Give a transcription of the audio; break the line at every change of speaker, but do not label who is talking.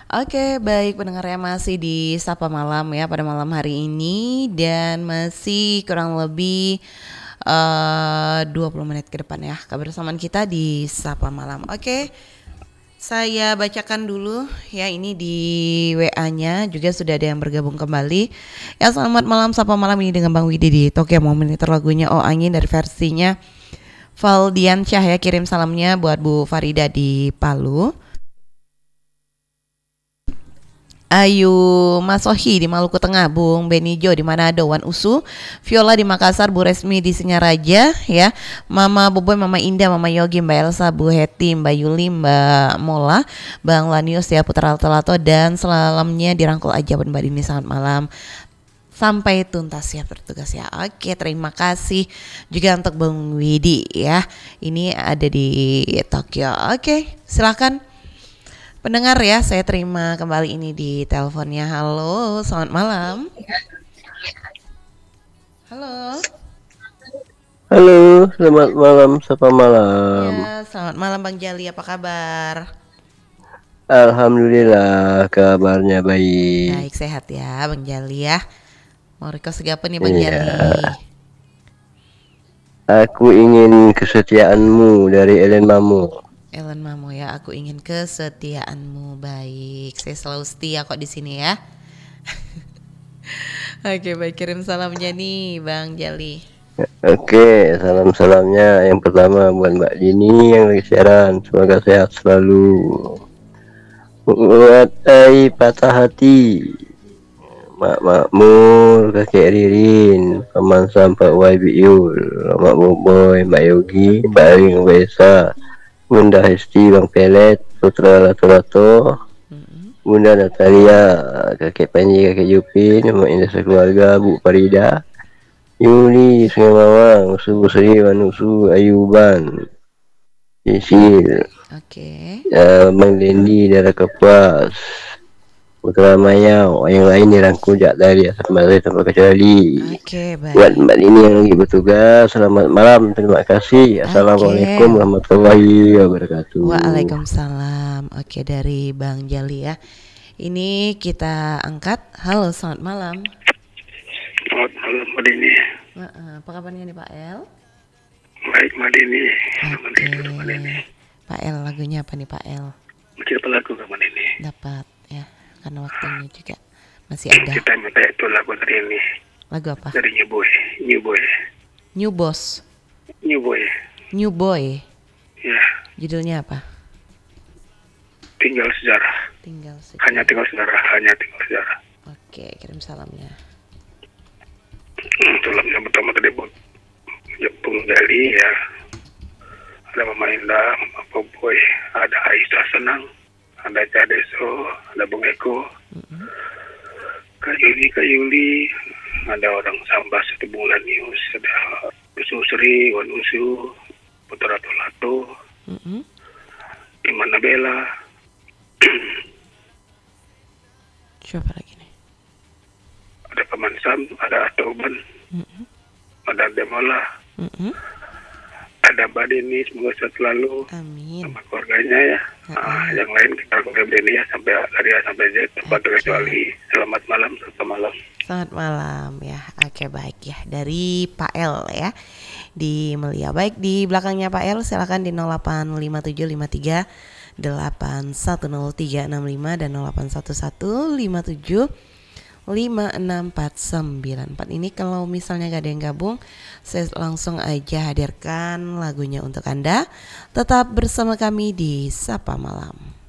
Oke, baik pendengarnya masih di Sapa Malam ya pada malam hari ini dan masih kurang lebih 20 menit ke depan ya kebersamaan kita di Sapa Malam. Oke, saya bacakan dulu ya ini di WA-nya juga sudah ada yang bergabung kembali. Ya selamat malam Sapa Malam ini dengan Bang Widi di Tokyo Monitor lagunya Oh Angin dari versinya Valdiansyah ya, kirim salamnya buat Bu Farida di Palu. Ayu Masohi di Maluku Tengah, Bung Benijo di Manado, Wan Usu, Viola di Makassar, Bu Resmi di Singaraja ya, Mama Boboy, Mama Indah, Mama Yogi, Mbak Elsa, Bu Heti, Mbak Yuli, Mbak Mola, Bang Lanius ya, Putra Telato dan selamnya dirangkul aja Mbak Dini, selamat malam. Sampai tuntas ya bertugas ya. Oke, terima kasih juga untuk Bung Widi ya. Ini ada di Tokyo. Oke, silakan. Pendengar ya, saya terima kembali ini di teleponnya. Halo, selamat malam. Halo.
Halo, selamat malam, Sapa Malam.
Ya, selamat malam Bang Jali, apa kabar?
Alhamdulillah, kabarnya baik.
Baik, sehat ya Bang Jali ya. Mau request apa nih Bang
Iya,
Jali?
aku ingin kesetiaanmu dari Ellen Mamu.
Ellen Mamo ya, aku ingin kesetiaanmu. Baik, saya selalu setia kok di sini ya. Oke, baik, kirim salamnya nih Bang Jali.
Oke, salam-salamnya yang pertama buat Mbak Dini yang lagi siaran. Semoga sehat selalu. Buat patah hati, Mak Makmur, Kakek Ririn, Paman Sampak YBU, Mak Boboy, Mbak Yogi, Mbak Ring, Mbak Esa, Bunda Hesti, Bang Pelet, Putra Lato-Lato, Bunda Natalia, Kakek Panji, Kakek Jupin, Mak Indah sekeluarga, Bu Farida, Yuli, Sungai Mawang, Subu Sri, Manusu, Ayuban, Isil,
Oke.
Bang Dendi, Darah Kepas, Putra Mayau, yang lain dirangkul jak dari atas mari tanpa kecuali.
Oke,
Buat
baik.
Mbak ini yang lagi bertugas, selamat malam, terima kasih.
Oke.
Assalamualaikum warahmatullahi wabarakatuh.
Waalaikumsalam. Oke, dari Bang Jali ya. Ini kita angkat. Halo, selamat malam.
Selamat malam Mbak Dini.
Apa kabarnya nih Pak El?
Baik Mbak Dini.
Oke. Pak El, lagunya apa nih Pak El?
Bikin apa lagu Mbak Dini?
Dapat ya, karena waktunya juga masih ada.
Kita minta itu lagu dari ini.
Lagu apa?
Dari New Boy. New Boy.
New Boss.
New Boy.
New Boy.
Ya.
Judulnya apa?
Tinggal sejarah.
Tinggal sejarah.
Hanya tinggal sejarah. Hanya tinggal sejarah.
Oke, kirim salamnya.
Salamnya pertama tadi buat Bung Gali ya. Ada Mama Indah, Mama Boboy, ada Aisyah Senang, ada Cadeso, ada Bung Eko, Kak Yuli, ada orang Sambas, satu bulan news, ada Usu Sri, Wan Usu, Putra Tolato, Iman Nabela,
Siapa lagi nih?
ada Paman Sam, ada Atoban, ada Demola, ada Badini, semoga sehat selalu
Amin.
sama keluarganya ya. Yang lain kita keluarga Beni ya, sampai dari A sampai Z, tempat kecuali. Selamat malam, selamat malam.
Selamat malam ya. Oke, baik ya. Dari Pak El ya. Di Melia. Baik, di belakangnya Pak El silakan di 085753 810365 dan 081157 56494. Ini kalau misalnya gak ada yang gabung, saya langsung aja hadirkan lagunya untuk Anda. Tetap bersama kami di Sapa Malam.